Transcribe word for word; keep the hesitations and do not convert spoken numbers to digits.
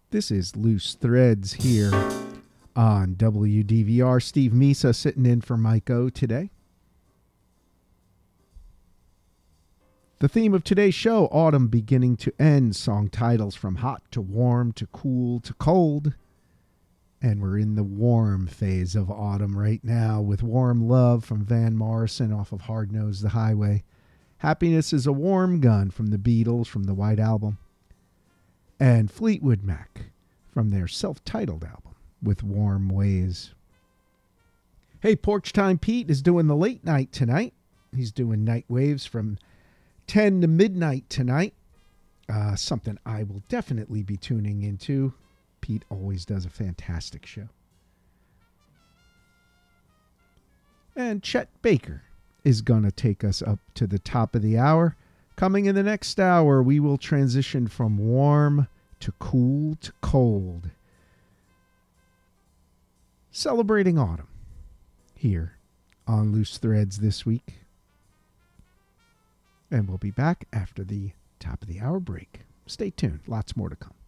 This is Loose Threads here on W D V R. Steve Misa sitting in for Mike O today. The theme of today's show, autumn beginning to end, song titles from hot to warm to cool to cold. And we're in the warm phase of autumn right now with Warm Love from Van Morrison off of Hard Nosed the Highway. Happiness is a Warm Gun from the Beatles from the White Album. And Fleetwood Mac from their self-titled album with Warm Ways. Hey, Porch Time Pete is doing the late night tonight. He's doing Night Waves from ten to midnight tonight. Uh, something I will definitely be tuning into. Pete always does a fantastic show. And Chet Baker is going to take us up to the top of the hour. Coming in the next hour, we will transition from warm to cool to cold. Celebrating autumn here on Loose Threads this week. And we'll be back after the top of the hour break. Stay tuned. Lots more to come.